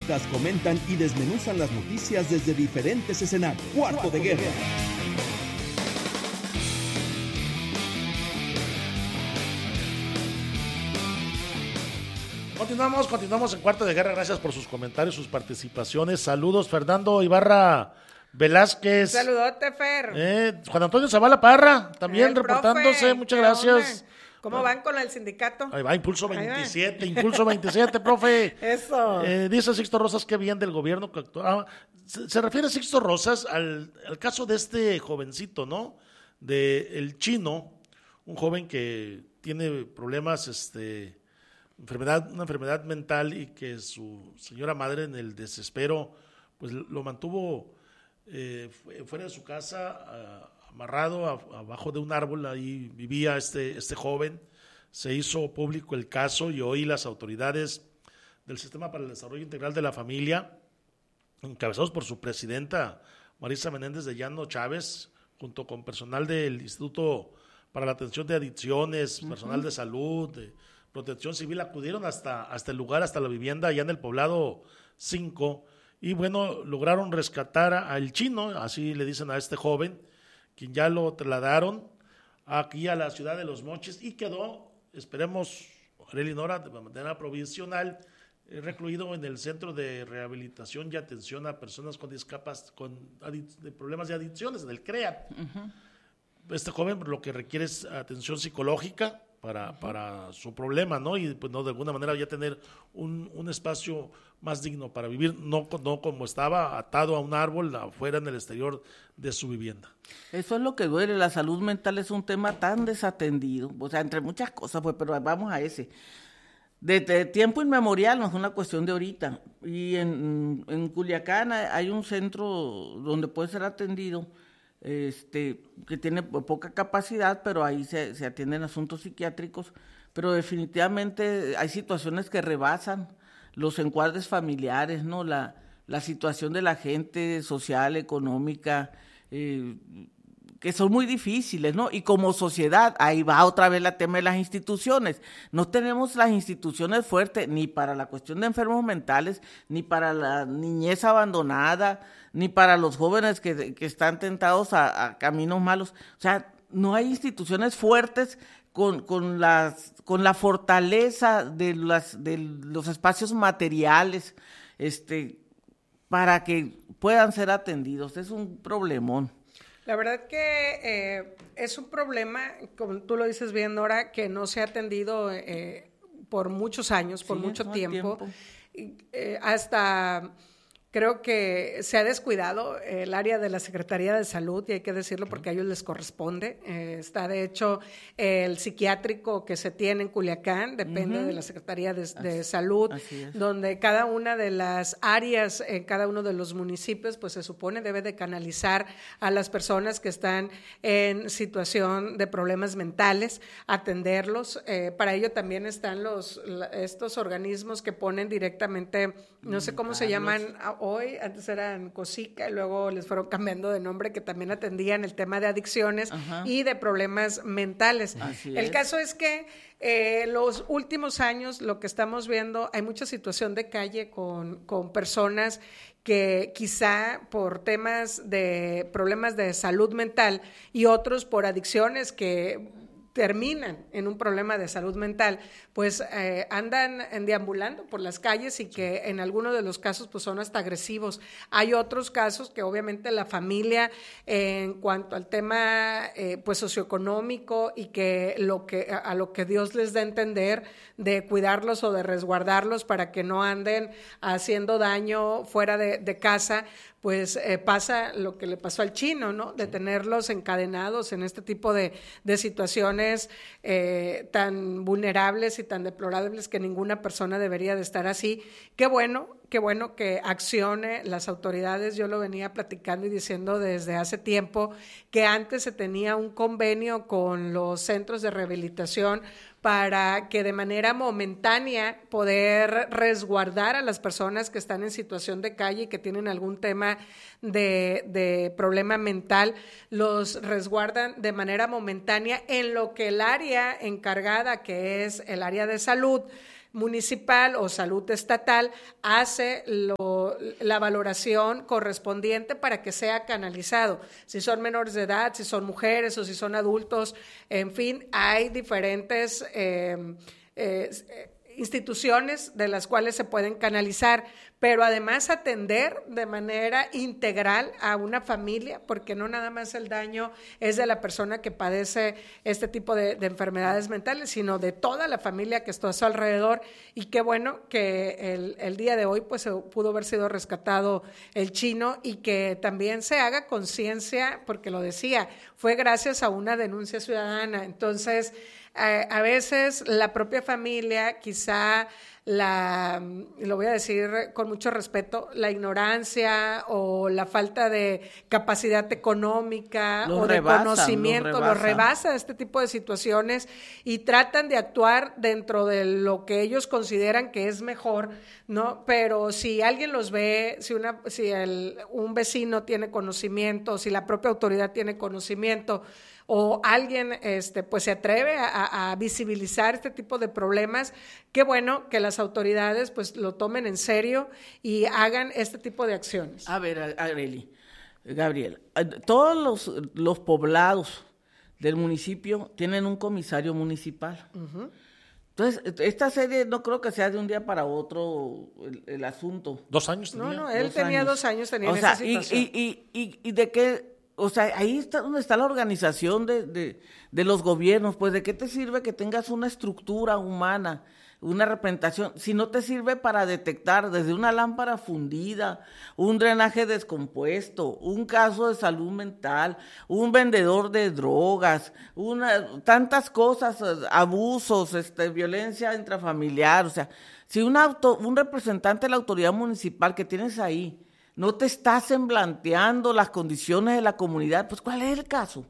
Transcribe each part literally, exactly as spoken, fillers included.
analistas comentan y desmenuzan las noticias desde diferentes escenarios. Cuarto de Guerra. Continuamos, continuamos en Cuarto de Guerra. Gracias por sus comentarios, sus participaciones. Saludos, Fernando Ibarra Velázquez. Saludote, Fer. Eh, Juan Antonio Zavala Parra, también El reportándose. profe, Muchas ¿qué gracias. onda? ¿Cómo van con el sindicato? Ahí va, Impulso Ahí va. veintisiete, Impulso veintisiete, profe. Eso. Eh, dice Sixto Rosas, qué bien del gobierno que actúa. Ah, se, se refiere Sixto Rosas al, al caso de este jovencito, ¿no? De el chino, un joven que tiene problemas, este, enfermedad, una enfermedad mental y que su señora madre en el desespero, pues lo mantuvo eh, fuera de su casa, a, amarrado a, abajo de un árbol. Ahí vivía este, este joven. Se hizo público el caso y hoy las autoridades del Sistema para el Desarrollo Integral de la Familia, encabezados por su presidenta Marisa Menéndez de Llano Chávez, junto con personal del Instituto para la Atención de Adicciones, uh-huh. personal de salud, de Protección Civil, acudieron hasta, hasta el lugar, hasta la vivienda allá en el poblado cinco, y bueno, lograron rescatar al chino, así le dicen a este joven, quien ya lo trasladaron aquí a la ciudad de Los Mochis y quedó, esperemos, Arely Nora, de manera provisional, eh, recluido en el Centro de Rehabilitación y Atención a Personas con discapacidad, con adic- de problemas de adicciones, del CREAT. Uh-huh. Este joven lo que requiere es atención psicológica para, uh-huh. para su problema, ¿no? Y pues no, de alguna manera ya tener un, un espacio más digno para vivir, no, no como estaba atado a un árbol afuera en el exterior de su vivienda. Eso es lo que duele, la salud mental es un tema tan desatendido, o sea, entre muchas cosas, pues, pero vamos a ese. Desde tiempo inmemorial, no es una cuestión de ahorita, y en, en Culiacán hay un centro donde puede ser atendido, este, que tiene poca capacidad, pero ahí se, se atienden asuntos psiquiátricos, pero definitivamente hay situaciones que rebasan los encuadres familiares, ¿no? La, la situación de la gente social, económica, eh, que son muy difíciles, ¿no? Y como sociedad, ahí va otra vez el tema de las instituciones. No tenemos las instituciones fuertes ni para la cuestión de enfermos mentales, ni para la niñez abandonada, ni para los jóvenes que, que están tentados a, a caminos malos. O sea, no hay instituciones fuertes con, con, las, con la fortaleza de, las, de los espacios materiales, este, para que puedan ser atendidos. Es un problemón. La verdad que eh, es un problema, como tú lo dices bien, Nora, que no se ha atendido eh, por muchos años, por sí, mucho tiempo, tiempo. Y, eh, hasta... Creo que se ha descuidado el área de la Secretaría de Salud, y hay que decirlo porque a ellos les corresponde. Eh, está, de hecho, el psiquiátrico que se tiene en Culiacán, depende uh-huh. de la Secretaría de, de Salud, donde cada una de las áreas, en cada uno de los municipios, pues se supone debe de canalizar a las personas que están en situación de problemas mentales, atenderlos. Eh, para ello también están los estos organismos que ponen directamente, no sé cómo mm, se llaman hoy, antes eran COSICA y luego les fueron cambiando de nombre, que también atendían el tema de adicciones Ajá. y de problemas mentales. Así el es. Caso es que eh, los últimos años lo que estamos viendo, hay mucha situación de calle con, con personas que quizá por temas de problemas de salud mental y otros por adicciones que terminan en un problema de salud mental, pues eh, andan deambulando por las calles y que en algunos de los casos pues son hasta agresivos. Hay otros casos que obviamente la familia eh, en cuanto al tema eh, pues socioeconómico y que lo que a lo que Dios les da a entender de cuidarlos o de resguardarlos para que no anden haciendo daño fuera de, de casa, pues eh, pasa lo que le pasó al chino, ¿no? De tenerlos encadenados en este tipo de, de situaciones eh, tan vulnerables y tan deplorables que ninguna persona debería de estar así. Qué bueno, qué bueno que accione las autoridades. Yo lo venía platicando y diciendo desde hace tiempo que antes se tenía un convenio con los centros de rehabilitación para que de manera momentánea poder resguardar a las personas que están en situación de calle y que tienen algún tema de, de problema mental, los resguardan de manera momentánea en lo que el área encargada, que es el área de salud, municipal o salud estatal hace lo, la valoración correspondiente para que sea canalizado. Si son menores de edad, si son mujeres o si son adultos, en fin, hay diferentes eh, eh, instituciones de las cuales se pueden canalizar, pero además atender de manera integral a una familia, porque no nada más el daño es de la persona que padece este tipo de, de enfermedades mentales, sino de toda la familia que está a su alrededor. Y qué bueno que el, el día de hoy pues pudo haber sido rescatado el Chino, y que también se haga conciencia, porque lo decía, fue gracias a una denuncia ciudadana. Entonces, a, a veces la propia familia, quizá la, lo voy a decir con mucho respeto, la ignorancia o la falta de capacidad económica los o de rebasan, conocimiento, los rebasa. rebasa este tipo de situaciones, y tratan de actuar dentro de lo que ellos consideran que es mejor, ¿no? Pero si alguien los ve, si una, si el, un vecino tiene conocimiento, si la propia autoridad tiene conocimiento, o alguien este, pues se atreve a, a visibilizar este tipo de problemas, qué bueno que las autoridades pues lo tomen en serio y hagan este tipo de acciones. A ver, Arely, Gabriel, todos los, los poblados del municipio tienen un comisario municipal. Uh-huh. Entonces, esta serie no creo que sea de un día para otro el, el asunto. ¿Dos años tenía? No, no, él dos tenía años. dos años, tenía o esa sea, situación. Y, y, y, y de qué... O sea, ahí está donde está la organización de, de, de los gobiernos. Pues, ¿de qué te sirve que tengas una estructura humana, una representación, si no te sirve para detectar desde una lámpara fundida, un drenaje descompuesto, un caso de salud mental, un vendedor de drogas, una, tantas cosas, abusos, este, violencia intrafamiliar? O sea, si un, auto, un representante de la autoridad municipal que tienes ahí no te está semblanteando las condiciones de la comunidad, pues ¿cuál es el caso?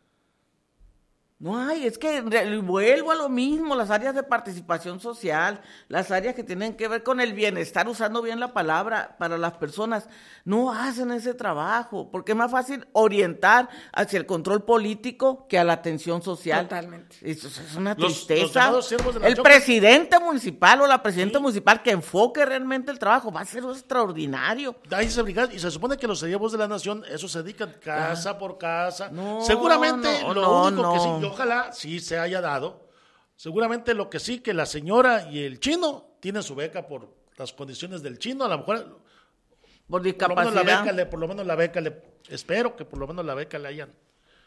No hay, es que vuelvo a lo mismo, las áreas de participación social, las áreas que tienen que ver con el bienestar, usando bien la palabra para las personas, no hacen ese trabajo, porque es más fácil orientar hacia el control político que a la atención social. Totalmente. Eso es una Los- tristeza. los llamados de la El choca. presidente municipal o la presidenta municipal que enfoque realmente el trabajo va a ser extraordinario. Ahí se briga- y se supone que los siervos de la nación, eso se dedican casa por casa. No, Seguramente no, lo no, único que sí, no. y ojalá sí se haya dado, seguramente lo que sí, que la señora y el chino tienen su beca por las condiciones del chino, a lo mejor Por por lo menos discapacidad. la beca, le, por lo menos la beca, le, espero que por lo menos la beca le hayan,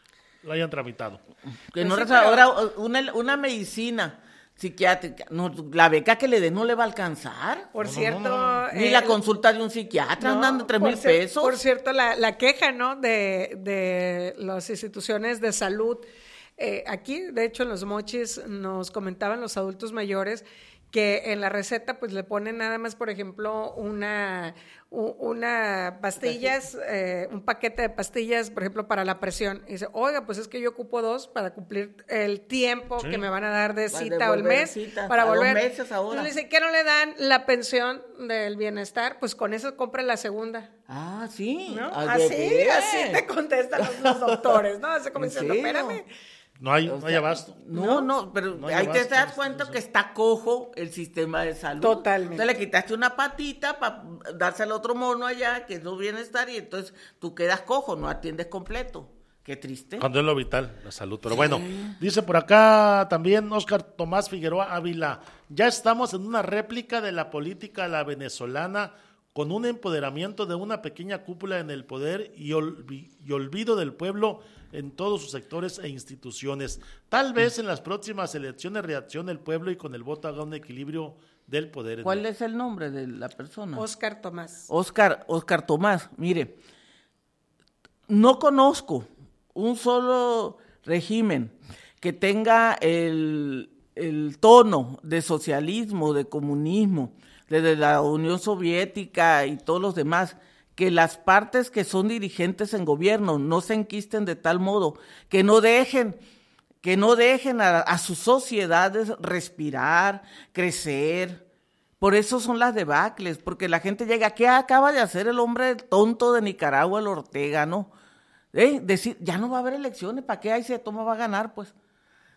la hayan tramitado. Que no Pues sí, reza- pero- ahora una, una medicina psiquiátrica, no, la beca que le den no le va a alcanzar. Por No, no, cierto... no, Ni eh, la consulta de un psiquiatra, no, andan de tres por mil cier- pesos. Por cierto, la, la queja, ¿no?, de, de las instituciones de salud. Eh, aquí, de hecho, en Los Mochis nos comentaban los adultos mayores que en la receta pues le ponen nada más, por ejemplo, una, u- una pastillas, eh, un paquete de pastillas, por ejemplo, para la presión. Y dice, oiga, pues es que yo ocupo dos para cumplir el tiempo Sí. que me van a dar de Para cita o el devolver mes citas, para a dos volver. meses ahora. Entonces le dice, ¿qué no le dan la pensión del bienestar? Pues con eso compra la segunda. Ah, sí. ¿No? Ah, de Así, veras. así te contestan los, los doctores, ¿no? Así como ¿En diciendo, serio? espérame. No hay, O no hay sea, abasto. No, no, pero No hay ahí te abasto, das sí, cuenta sí. que está cojo el sistema de salud. Totalmente. Entonces le quitaste una patita para darse al otro mono allá, que es su bienestar, y entonces tú quedas cojo, no atiendes completo. Qué triste. Cuando es lo vital, la salud. Pero bueno, dice por acá también Óscar Tomás Figueroa Ávila, ya estamos en una réplica de la política a la venezolana, con un empoderamiento de una pequeña cúpula en el poder y, olvi- y olvido del pueblo en todos sus sectores e instituciones. Tal vez en las próximas elecciones reaccione el pueblo y con el voto haga un equilibrio del poder. en ¿Cuál el- es el nombre de la persona? Oscar Tomás. Oscar, Oscar Tomás, mire, no conozco un solo régimen que tenga el, el tono de socialismo, de comunismo, desde la Unión Soviética y todos los demás, que las partes que son dirigentes en gobierno no se enquisten de tal modo que no dejen que no dejen a, a sus sociedades respirar, crecer. Por eso son las debacles, porque la gente llega, ¿qué acaba de hacer el hombre tonto de Nicaragua, el Ortega, no? ¿Eh? Decir, ya no va a haber elecciones, ¿para qué ahí se toma va a ganar, pues?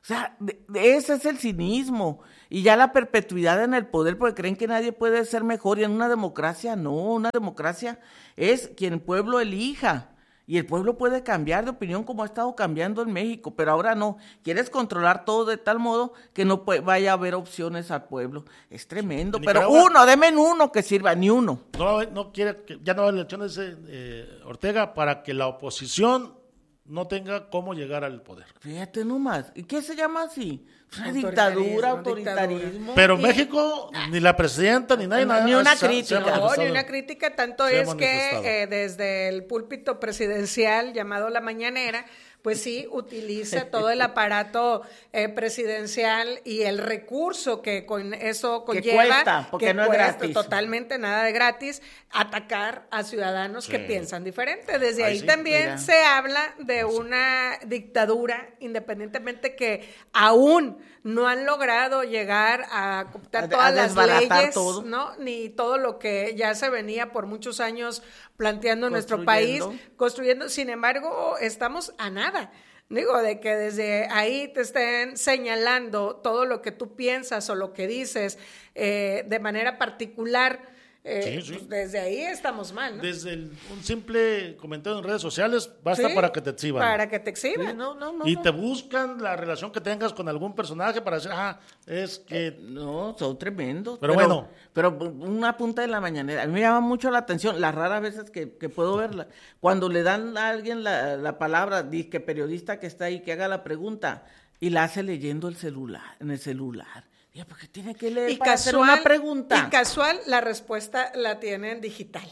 O sea, de, de ese es el cinismo. Y ya la perpetuidad en el poder, porque creen que nadie puede ser mejor. Y en una democracia, no. Una democracia es quien el pueblo elija. Y el pueblo puede cambiar de opinión como ha estado cambiando en México. Pero ahora no. Quieres controlar todo de tal modo que no puede, vaya a haber opciones al pueblo. Es tremendo. Pero Nicaragua, uno, denme uno que sirva, ni uno. No, no quiere, ya no va a haber elecciones, eh, Ortega, para que la oposición no tenga cómo llegar al poder. Fíjate nomás. ¿Y qué se llama así? Una dictadura, autoritarismo. Pero y... México, ni la presidenta, ni nadie, nada. Ni una crítica. No, ni una crítica, tanto es que eh, desde el púlpito presidencial llamado La Mañanera, pues sí, utiliza todo el aparato eh, presidencial y el recurso que con eso conlleva. Que cuesta, porque que no cuesta, es gratis. Totalmente nada de gratis, atacar a ciudadanos sí. que piensan diferente. Desde ahí, ahí sí, también mira. se habla de una dictadura, independientemente que aún no han logrado llegar a cooptar todas a las leyes, todo. ¿no? Ni todo lo que ya se venía por muchos años planteando en nuestro país, construyendo. Sin embargo, estamos a nada. Digo, de que desde ahí te estén señalando todo lo que tú piensas o lo que dices eh, de manera particular. Eh, sí, sí. Pues desde ahí estamos mal, ¿no? Desde el, un simple comentario en redes sociales basta sí, para que te exhiban. Para que te exhiban. Sí, no, no, no, y no. te buscan la relación que tengas con algún personaje para decir, ah, es que... Eh, no, son tremendos. Pero, pero bueno. Pero una punta de la mañanera. A mí me llama mucho la atención, las raras veces que, que puedo verla. Cuando le dan a alguien la, la palabra, dice que periodista que está ahí, que haga la pregunta, y la hace leyendo el celular, en el celular. Ya, porque tiene que leer y para casual, hacer una pregunta. Y casual, la respuesta la tienen digital.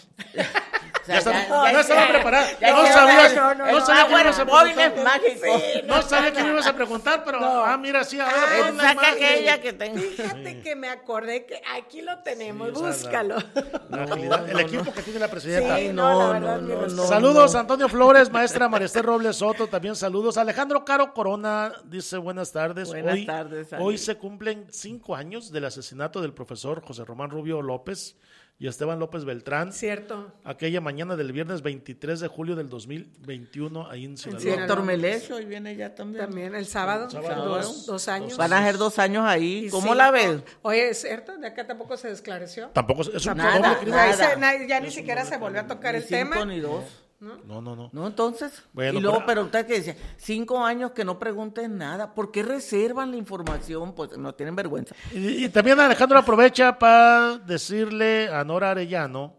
O sea, ya, está, ya, ya, ya estaba preparada. No sabía, no, no, no, no sabía que me ibas a preguntar. Sí, no, no sabía que me ibas a preguntar, pero no. ah, mira, sí, a ver, ah, saca aquella que tengo. Fíjate sí. que me acordé que aquí lo tenemos, sí, búscalo. La, la agilidad, el equipo que tiene la presidenta. Sí, no, no, no, no, no. Saludos, Antonio Flores, maestra Maristel Robles Soto, también saludos. Alejandro Caro Corona dice buenas tardes. Buenas hoy, tardes. Hoy se cumplen cinco años del asesinato del profesor José Román Rubio López y Esteban López Beltrán. Cierto. Aquella mañana del viernes veintitrés de julio del dos mil veintiuno ahí en Sinaloa. Sí, Héctor Melesio, hoy viene ya también. También el sábado, el sábado dos, dos años. Van a ser dos años ahí. ¿Cómo sí, la ves? Oye, ¿es cierto? ¿De acá tampoco se esclareció? Tampoco, es un nada, doble nada. Se, na, ya ni es siquiera se volvió a tocar ni el cinco, tema. Ni dos. ¿No? No, no, no. No, entonces. Bueno, y luego, pero, pero usted que decía, cinco años que no pregunten nada. ¿Por qué reservan la información? Pues no tienen vergüenza. Y, y también Alejandro aprovecha para decirle a Nora Arellano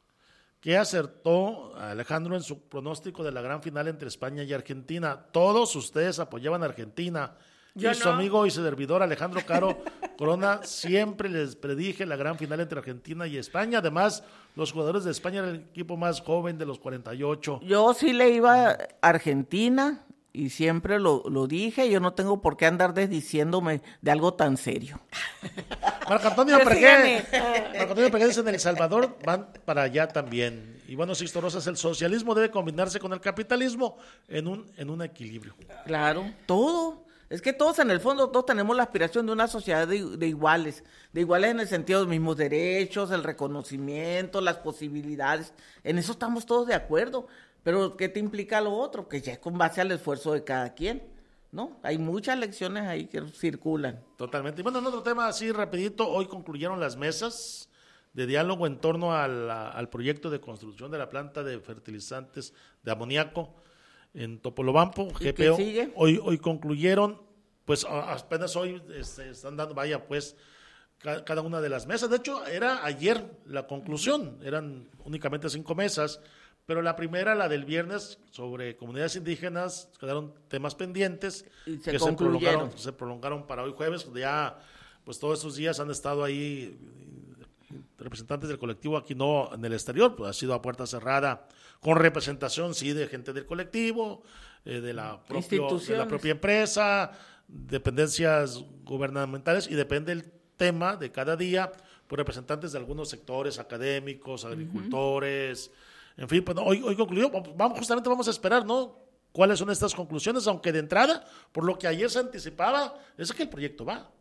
que acertó a Alejandro en su pronóstico de la gran final entre España y Argentina. Todos ustedes apoyaban a Argentina. Yo y su no. amigo y su servidor Alejandro Caro Corona siempre les predije la gran final entre Argentina y España. Además, los jugadores de España eran el equipo más joven de los cuarenta y ocho. Yo sí le iba a Argentina y siempre lo, lo dije. Yo no tengo por qué andar desdiciéndome de algo tan serio. Marco Antonio Pregué, Marco Antonio Pregué dice en El Salvador van para allá también. Y bueno, Sixto Rosas, el socialismo debe combinarse con el capitalismo en un, en un equilibrio. Claro, todo. Es que todos en el fondo, todos tenemos la aspiración de una sociedad de, de iguales, de iguales en el sentido de los mismos derechos, el reconocimiento, las posibilidades, en eso estamos todos de acuerdo, pero ¿qué te implica lo otro? Que ya es con base al esfuerzo de cada quien, ¿no? Hay muchas lecciones ahí que circulan. Totalmente. Y bueno, en otro tema así rapidito, hoy concluyeron las mesas de diálogo en torno al, al proyecto de construcción de la planta de fertilizantes de amoníaco en Topolobampo, G P O. ¿Qué sigue? Hoy, hoy concluyeron, pues apenas hoy este, están dando, vaya, pues, ca- cada una de las mesas. De hecho, era ayer la conclusión, eran únicamente cinco mesas, pero la primera, la del viernes, sobre comunidades indígenas, quedaron temas pendientes y se que se concluyeron. prolongaron, se prolongaron para hoy jueves, ya, pues todos estos días han estado ahí representantes del colectivo, aquí no en el exterior, pues ha sido a puerta cerrada, con representación, sí, de gente del colectivo, eh, de, la propio, de la propia empresa, dependencias gubernamentales, y depende el tema de cada día, por representantes de algunos sectores académicos, agricultores, uh-huh. en fin, pues hoy, hoy concluyó, vamos, justamente vamos a esperar, ¿no? ¿Cuáles son estas conclusiones? Aunque de entrada, por lo que ayer se anticipaba, es que el proyecto va.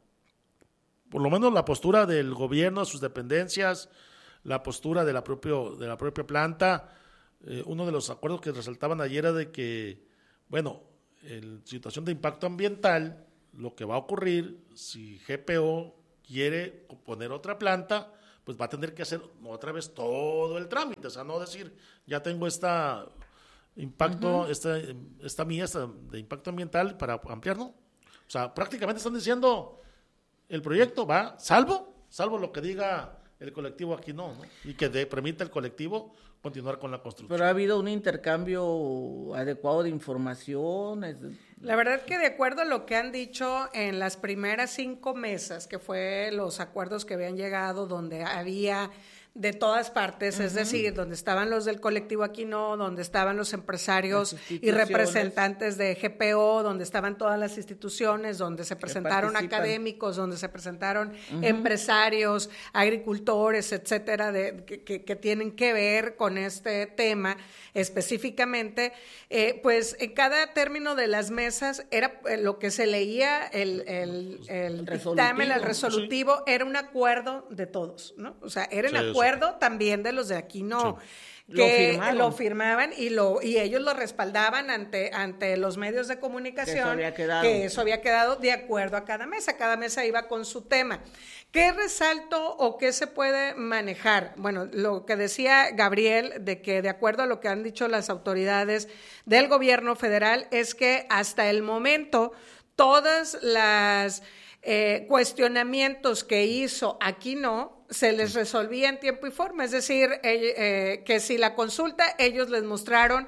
Por lo menos la postura del gobierno, sus dependencias, la postura de la, propio, de la propia planta. Eh, uno de los acuerdos que resaltaban ayer era de que, bueno, en situación de impacto ambiental, lo que va a ocurrir si G P O quiere poner otra planta, pues va a tener que hacer otra vez todo el trámite, o sea, no decir, ya tengo esta impacto, uh-huh. esta, esta mía esta de impacto ambiental para ampliar, ¿no? O sea, prácticamente están diciendo, el proyecto va, salvo, salvo lo que diga el colectivo aquí no, ¿no? Y que de, permita el colectivo continuar con la construcción. Pero ha habido un intercambio adecuado de información. La verdad que de acuerdo a lo que han dicho en las primeras cinco mesas, que fue los acuerdos que habían llegado, donde había de todas partes, uh-huh. es decir, donde estaban los del colectivo Aquino, donde estaban los empresarios y representantes de G P O, donde estaban todas las instituciones, donde se presentaron académicos, donde se presentaron uh-huh. empresarios, agricultores, etcétera, de, que, que tienen que ver con este tema específicamente, eh, pues en cada término de las mesas era eh, lo que se leía, el, el, el, el dictamen, el resolutivo, sí. era un acuerdo de todos, ¿no? O sea, era un sí, acuerdo sí. también de los de Aquino. Sí. que lo, lo firmaban y lo y ellos lo respaldaban ante ante los medios de comunicación, que eso, que eso había quedado de acuerdo a cada mesa, cada mesa iba con su tema. ¿Qué resalto o qué se puede manejar? Bueno, lo que decía Gabriel, de que de acuerdo a lo que han dicho las autoridades del gobierno federal, es que hasta el momento todas las eh, cuestionamientos que hizo Aquino se les resolvía en tiempo y forma, es decir, eh, eh, que si la consulta, ellos les mostraron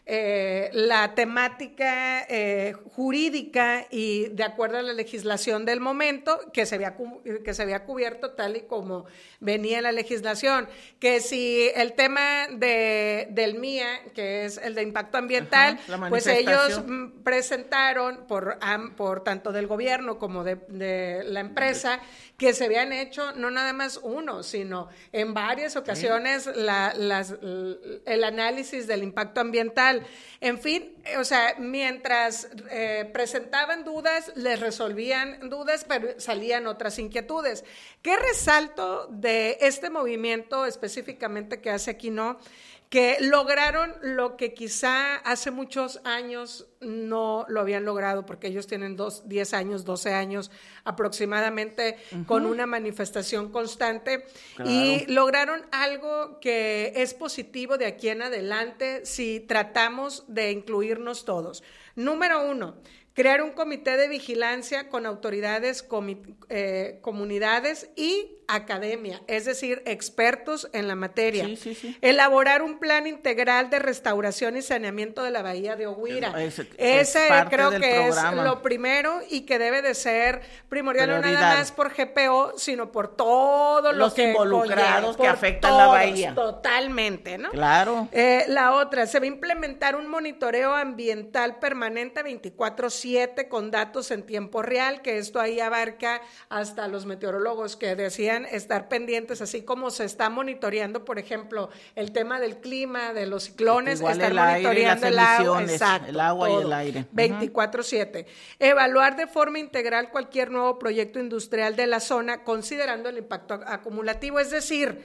eh, la temática eh, jurídica y de acuerdo a la legislación del momento que se había que se había cubierto tal y como venía la legislación, que si el tema de del M I A, que es el de impacto ambiental, ajá, pues ellos presentaron por por tanto del gobierno como de, de la empresa que se habían hecho no nada más uno, sino en varias ocasiones sí. la, las, el análisis del impacto ambiental. En fin, o sea, mientras eh, presentaban dudas, les resolvían dudas, pero salían otras inquietudes. ¿Qué resalto de este movimiento específicamente que hace Aquino? Que lograron lo que quizá hace muchos años no lo habían logrado, porque ellos tienen dos, diez años, doce años aproximadamente uh-huh. con una manifestación constante, claro. y lograron algo que es positivo de aquí en adelante si tratamos de incluirnos todos. Número uno, crear un comité de vigilancia con autoridades, comi- eh, comunidades y academia, es decir, expertos en la materia. Sí, sí, sí. Elaborar un plan integral de restauración y saneamiento de la bahía de Oguira. Es, es, Ese es creo que programa. Es lo primero y que debe de ser primordial, no nada más por G P O, sino por todos los que involucrados conlleva, que afectan todos, la bahía. Totalmente, ¿no? Claro. Eh, la otra, se va a implementar un monitoreo ambiental permanente veinticuatro siete con datos en tiempo real, que esto ahí abarca hasta los meteorólogos que decían estar pendientes, así como se está monitoreando, por ejemplo, el tema del clima, de los ciclones, igual estar el monitoreando aire, el agua, exacto, el agua todo, y el aire. veinticuatro siete. Uh-huh. Evaluar de forma integral cualquier nuevo proyecto industrial de la zona, considerando el impacto acumulativo, es decir,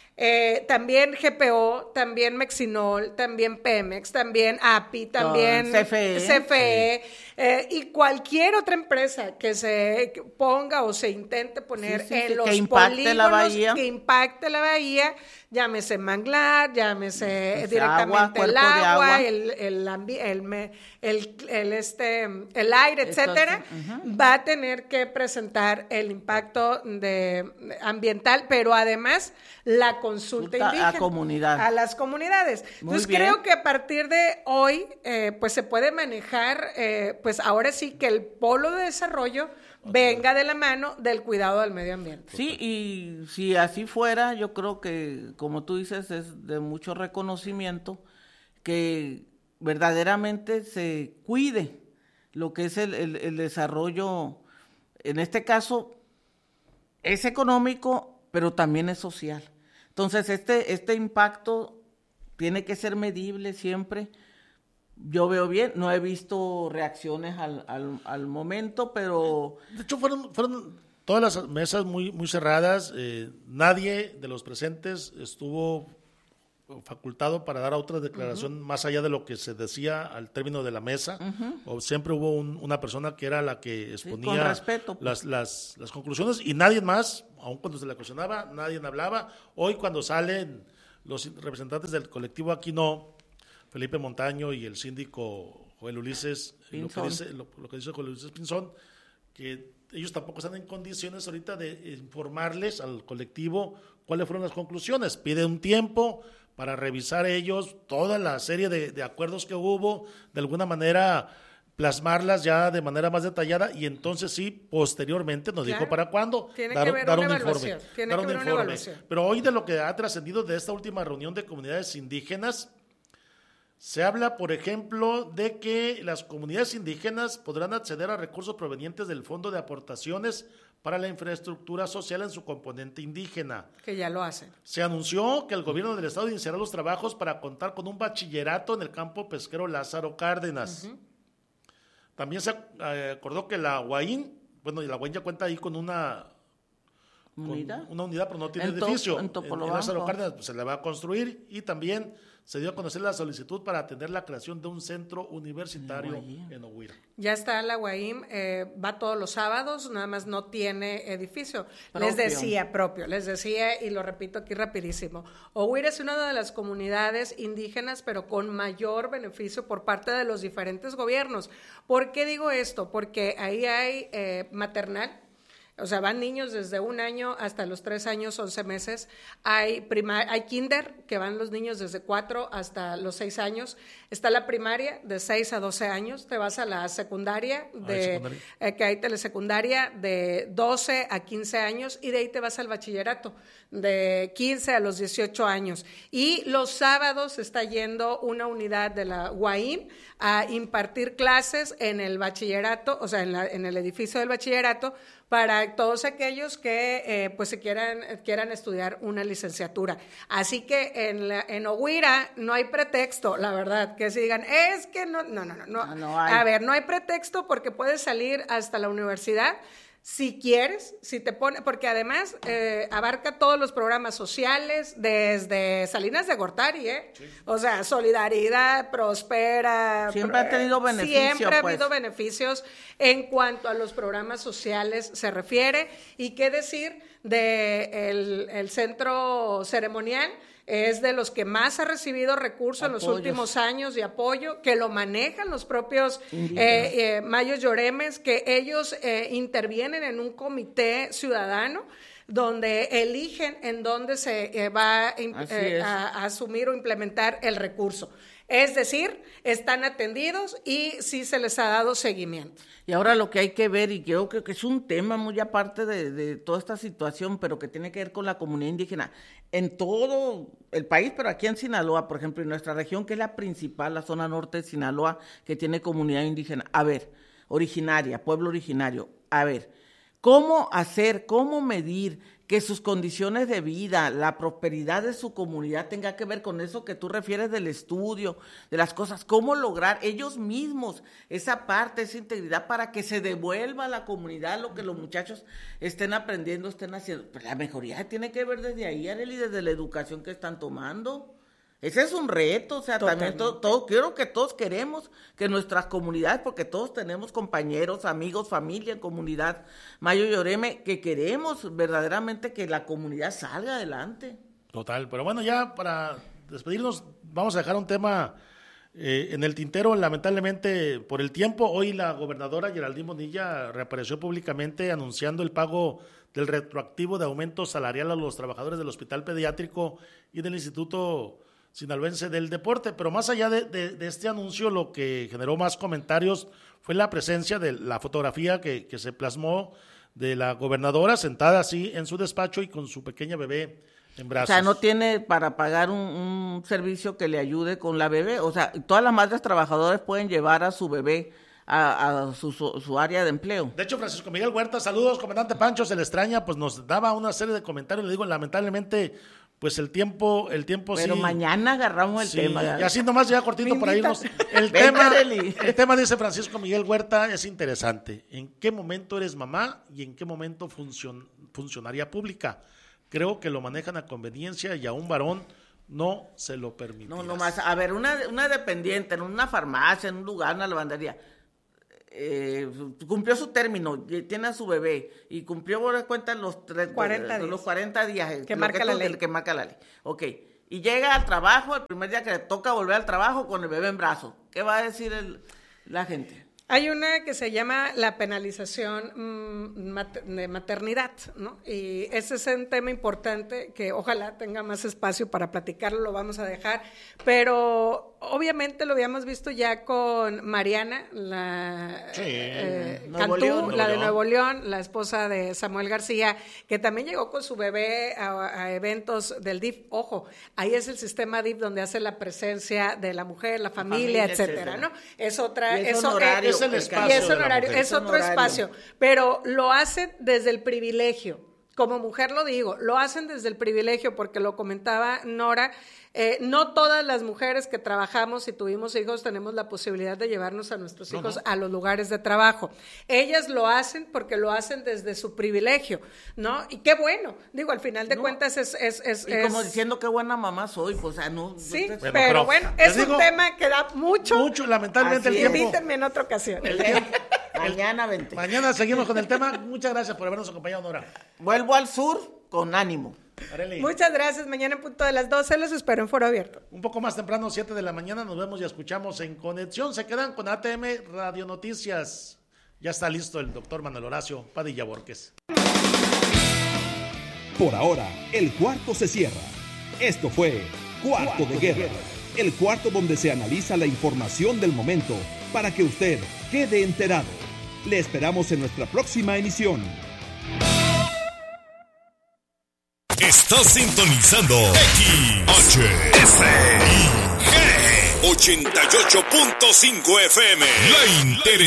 Eh, también G P O, también Mexinol, también Pemex, también A P I, también C F E, C F E sí. eh, y cualquier otra empresa que se ponga o se intente poner sí, sí, en sí, los que impacte polígonos la bahía. que impacte la bahía, llámese manglar, llámese pues directamente agua, el agua, agua. el el, ambi- el, el, el, este, el aire, etcétera, Entonces, uh-huh. va a tener que presentar el impacto de, ambiental, pero además la consulta indígena a comunidad. a las comunidades. Muy Entonces bien. creo que a partir de hoy eh, pues se puede manejar eh, pues ahora sí que el polo de desarrollo venga de la mano del cuidado del medio ambiente. Sí, y si así fuera, yo creo que, como tú dices, es de mucho reconocimiento que verdaderamente se cuide lo que es el, el, el desarrollo, en este caso es económico, pero también es social. Entonces, este, este impacto tiene que ser medible siempre. Yo veo bien, no he visto reacciones al, al, al momento, pero... De hecho, fueron, fueron todas las mesas muy, muy cerradas. Eh, nadie de los presentes estuvo facultado para dar otra declaración uh-huh. más allá de lo que se decía al término de la mesa, uh-huh. o siempre hubo un, una persona que era la que exponía sí, con respeto, pues. las, las, las conclusiones y nadie más, aun cuando se le cuestionaba, nadie hablaba. Hoy cuando salen los representantes del colectivo Aquino, Felipe Montaño y el síndico Joel Ulises, lo que, dice, lo, lo que dice Joel Ulises Pinzón, que ellos tampoco están en condiciones ahorita de informarles al colectivo cuáles fueron las conclusiones. Pide un tiempo para revisar ellos toda la serie de, de acuerdos que hubo, de alguna manera plasmarlas ya de manera más detallada y entonces sí, posteriormente nos claro. dijo para cuándo Tiene dar, que ver dar una un evaluación. informe. Tiene dar que un ver una informe. evaluación. Pero hoy de lo que ha trascendido de esta última reunión de comunidades indígenas, se habla, por ejemplo, de que las comunidades indígenas podrán acceder a recursos provenientes del Fondo de Aportaciones para la Infraestructura Social en su componente indígena. Que ya lo hacen. Se anunció que el gobierno del estado iniciará los trabajos para contar con un bachillerato en el campo pesquero Lázaro Cárdenas. Uh-huh. También se eh, acordó que la UAIN, bueno, la UAIN ya cuenta ahí con una unidad, una unidad pero no tiene en edificio. En, en, en Lázaro Cárdenas pues, se le va a construir y también se dio a conocer la solicitud para atender la creación de un centro universitario en Oguira. Ya está la UAIM, eh, va todos los sábados, nada más no tiene edificio. Propio. Les decía, propio, les decía y lo repito aquí rapidísimo. Oguira es una de las comunidades indígenas, pero con mayor beneficio por parte de los diferentes gobiernos. ¿Por qué digo esto? Porque ahí hay eh, maternal. O sea, van niños desde un año hasta los tres años, once meses. Hay primar, hay kinder, que van los niños desde cuatro hasta los seis años. Está la primaria, de seis a doce años. Te vas a la secundaria, de, secundaria. Eh, que hay telesecundaria, de doce a quince años. Y de ahí te vas al bachillerato, de quince a los dieciocho años. Y los sábados está yendo una unidad de la UAIM a impartir clases en el bachillerato, o sea, en, la, en el edificio del bachillerato, para todos aquellos que eh, pues se quieran, quieran estudiar una licenciatura. Así que en, la, en Oguira no hay pretexto, la verdad, que se digan, es que no, no, no, no, no. no hay. A ver, no hay pretexto porque puedes salir hasta la universidad si quieres, si te pone, porque además eh, abarca todos los programas sociales, desde Salinas de Gortari, ¿eh? Sí. O sea, Solidaridad, Prospera. Siempre ha tenido beneficios. Siempre ha pues. habido beneficios en cuanto a los programas sociales se refiere. Y qué decir de el, el centro ceremonial. Es de los que más ha recibido recursos Apoyos. en los últimos años de apoyo, que lo manejan los propios eh, eh, mayos lloremes, que ellos eh, intervienen en un comité ciudadano donde eligen en dónde se eh, va eh, a, a asumir o implementar el recurso. Es decir, están atendidos y sí se les ha dado seguimiento. Y ahora lo que hay que ver, y yo creo que es un tema muy aparte de, de toda esta situación, pero que tiene que ver con la comunidad indígena en todo el país, pero aquí en Sinaloa, por ejemplo, en nuestra región, que es la principal, la zona norte de Sinaloa, que tiene comunidad indígena. A ver, originaria, pueblo originario, a ver, ¿cómo hacer, cómo medir que sus condiciones de vida, la prosperidad de su comunidad tenga que ver con eso que tú refieres del estudio, de las cosas? ¿Cómo lograr ellos mismos esa parte, esa integridad para que se devuelva a la comunidad lo que los muchachos estén aprendiendo, estén haciendo? Pues la mejoría tiene que ver desde ahí, Arely, desde la educación que están tomando. Ese es un reto, o sea, Totalmente. también todo, todo, quiero que todos queremos que nuestras comunidades, porque todos tenemos compañeros, amigos, familia en comunidad Mayo Lloreme, que queremos verdaderamente que la comunidad salga adelante. Total, pero bueno, ya para despedirnos, vamos a dejar un tema eh, en el tintero, lamentablemente por el tiempo. Hoy la gobernadora Geraldine Bonilla reapareció públicamente anunciando el pago del retroactivo de aumento salarial a los trabajadores del Hospital Pediátrico y del Instituto Sinaloense del Deporte, pero más allá de, de, de este anuncio, lo que generó más comentarios fue la presencia de la fotografía que, que se plasmó de la gobernadora sentada así en su despacho y con su pequeña bebé en brazos. O sea, no tiene para pagar un, un servicio que le ayude con la bebé, o sea, todas las madres trabajadoras pueden llevar a su bebé a, a su, su, su área de empleo. De hecho, Francisco Miguel Huerta, saludos, comandante Pancho, se le extraña, pues nos daba una serie de comentarios, le digo, lamentablemente, pues el tiempo, el tiempo Pero sí. Pero mañana agarramos el sí, tema. Y así nomás ya cortito para irnos. El tema, el tema, dice Francisco Miguel Huerta, es interesante. ¿En qué momento eres mamá y en qué momento funcion, funcionaria pública? Creo que lo manejan a conveniencia y a un varón no se lo permitirás. No, nomás, a ver, una, una dependiente en una farmacia, en un lugar, una lavandería, eh, cumplió su término, tiene a su bebé y cumplió por cuenta los, tres, cuarenta los días. cuarenta días Que marca que la tú, ley. que marca la ley. Ok, y llega al trabajo, el primer día que le toca volver al trabajo con el bebé en brazos. ¿Qué va a decir el, la gente? Hay una que se llama la penalización mmm, mater- de maternidad, ¿no? Y ese es un tema importante que ojalá tenga más espacio para platicarlo, lo vamos a dejar, pero obviamente lo habíamos visto ya con Mariana, la Sí, eh, Nuevo Cantú, León, la Nuevo de León. Nuevo León, la esposa de Samuel García, que también llegó con su bebé a, a eventos del D I F. Ojo, ahí es el sistema D I F donde hace la presencia de la mujer, la familia, familia, etcétera, etcétera. ¿no? Es otra, Y es eso honorario, es el el espacio y es de la honorario, mujer. es otro honorario. espacio, pero lo hacen desde el privilegio. Como mujer lo digo, lo hacen desde el privilegio, porque lo comentaba Nora, eh, no todas las mujeres que trabajamos y tuvimos hijos tenemos la posibilidad de llevarnos a nuestros No, hijos no. a los lugares de trabajo. Ellas lo hacen porque lo hacen desde su privilegio, ¿no? Y qué bueno, digo, al final de No. cuentas es... es, es, Y es- como diciendo qué buena mamá soy, pues, o sea, no... Sí, no- Bueno, pero, pero bueno, les es un digo, tema que da mucho. Mucho, lamentablemente Así el es. tiempo. Invítenme en otra ocasión. El tiempo. Mañana vente. Mañana seguimos con el tema. Muchas gracias por habernos acompañado, Nora. Vuelvo al sur con ánimo. Arely. Muchas gracias. Mañana en punto de las doce los espero en Foro Abierto. Un poco más temprano, siete de la mañana, nos vemos y escuchamos en Conexión. Se quedan con A T M Radio Noticias. Ya está listo el doctor Manuel Horacio Padilla Borges. Por ahora, el cuarto se cierra. Esto fue Cuarto de Guerra, el cuarto donde se analiza la información del momento para que usted quede enterado. Le esperamos en nuestra próxima emisión. Estás sintonizando X H S I G ochenta y ocho punto cinco F M. La Inter